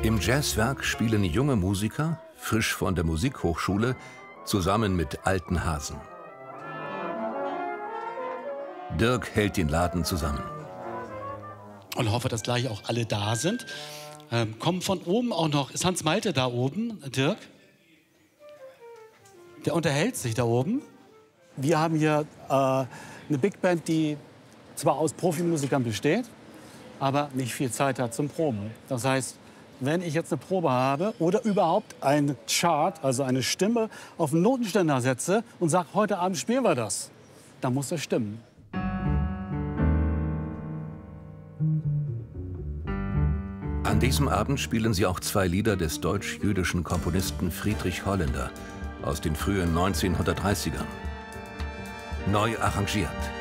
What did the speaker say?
Im Jazzwerk spielen junge Musiker, frisch von der Musikhochschule, zusammen mit alten Hasen. Dirk hält den Laden zusammen. Und hoffe, dass gleich auch alle da sind. Kommen von oben auch noch, ist Hans Malte da oben, Dirk? Der unterhält sich da oben. Wir haben hier eine Big Band, die zwar aus Profimusikern besteht, aber nicht viel Zeit hat zum Proben. Das heißt, wenn ich jetzt eine Probe habe oder überhaupt einen Chart, also eine Stimme, auf einen Notenständer setze und sage, heute Abend spielen wir das, dann muss das stimmen. An diesem Abend spielen sie auch zwei Lieder des deutsch-jüdischen Komponisten Friedrich Holländer aus den frühen 1930ern. Neu arrangiert.